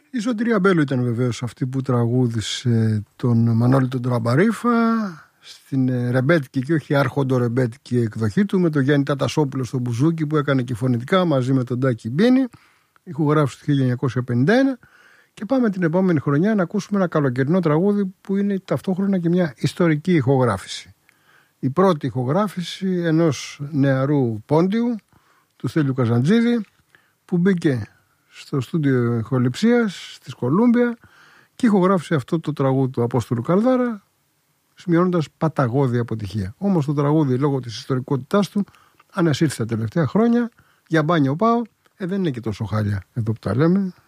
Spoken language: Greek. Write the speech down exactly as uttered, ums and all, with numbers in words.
Η Σωτηρία Μπέλου ήταν βεβαίως αυτή που τραγούδισε τον Μανώλη τον Τραμπαρίφα στην ρεμπέτικη και όχι άρχοντο-ρεμπέτικη εκδοχή του, με τον Γιάννη Τατασόπουλο στο μπουζούκι που έκανε και φωνητικά μαζί με τον Τάκη Μπίνη. Ηχογράφησε το χίλια εννιακόσια πενήντα ένα. Και πάμε την επόμενη χρονιά να ακούσουμε ένα καλοκαιρινό τραγούδι που είναι ταυτόχρονα και μια ιστορική ηχογράφηση. Η πρώτη ηχογράφηση ενός νεαρού πόντιου, του Στέλιου Καζαντζίδη, που μπήκε στο στούντιο ηχοληψίας της Κολούμπια και ηχογράφησε αυτό το τραγούδι του Απόστολου Καλδάρα, σημειώνοντας παταγώδη αποτυχία. Όμως το τραγούδι, λόγω της ιστορικότητάς του, ανασύρθη τα τελευταία χρόνια. Για μπάνιο πάω, ε, δεν είναι και τόσο χάλια εδώ που τα λέμε.